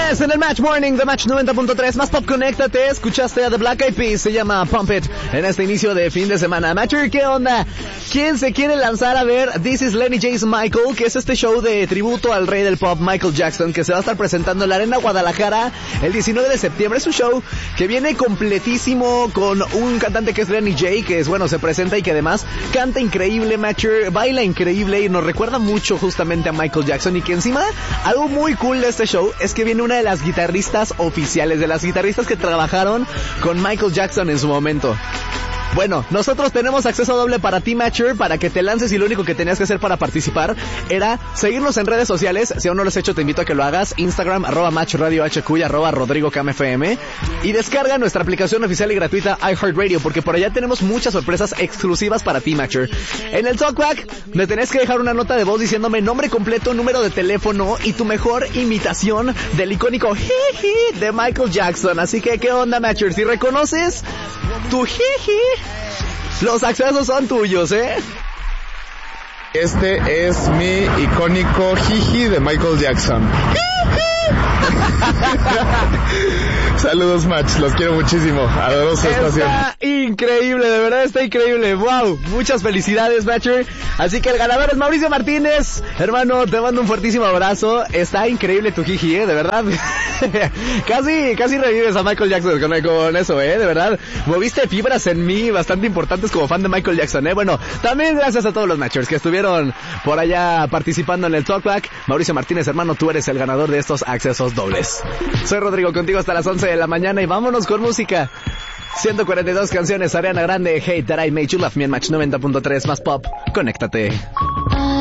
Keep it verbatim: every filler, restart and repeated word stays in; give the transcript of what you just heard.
tres en el Match Morning de Match noventa punto tres. Más pop, conéctate. Escuchaste a The Black Eyed Peas, se llama Pump It, en este inicio de fin de semana. Matcher, ¿qué onda? ¿Quién se quiere lanzar a ver This is Lenny J's Michael? Que es este show de tributo al rey del pop, Michael Jackson, que se va a estar presentando en la Arena Guadalajara el diecinueve de septiembre. Es un show que viene completísimo con un cantante que es Lenny J, que es bueno, se presenta y que además canta increíble, Matcher, baila increíble y nos recuerda mucho justamente a Michael Jackson. Y que encima, algo muy cool de este show es que viene una de las guitarristas oficiales, de las guitarristas que trabajaron con Michael Jackson en su momento. Bueno, nosotros tenemos acceso doble para ti, Matcher, para que te lances, y lo único que tenías que hacer para participar era seguirnos en redes sociales. Si aún no lo has hecho, te invito a que lo hagas. Instagram, arroba Match Radio H Q y arroba Rodrigo Cam F M. Y descarga nuestra aplicación oficial y gratuita iHeartRadio, porque por allá tenemos muchas sorpresas exclusivas para ti, Matcher. En el Talkback me tenés que dejar una nota de voz diciéndome nombre completo, número de teléfono y tu mejor imitación del icónico jiji de Michael Jackson. Así que, ¿qué onda, Matcher? Si reconoces tu jiji, los accesos son tuyos, ¿eh? Este es mi icónico jiji de Michael Jackson. Saludos, Match, los quiero muchísimo. Adoro su estación. Está increíble, de verdad está increíble. Wow, muchas felicidades, Matcher. Así que el ganador es Mauricio Martínez. Hermano, te mando un fuertísimo abrazo. Está increíble tu jiji, eh, de verdad. casi, casi revives a Michael Jackson con, con eso, eh, de verdad. Moviste fibras en mí bastante importantes como fan de Michael Jackson, eh. Bueno, también gracias a todos los Matchers que estuvieron por allá participando en el Talkback. Mauricio Martínez, hermano, tú eres el ganador de estos accesos dobles. Soy Rodrigo, contigo hasta las once de la mañana y vámonos con música. ciento cuarenta y dos canciones, Ariana Grande, Hate That I Made You Love Me en Match noventa punto tres, más pop, conéctate.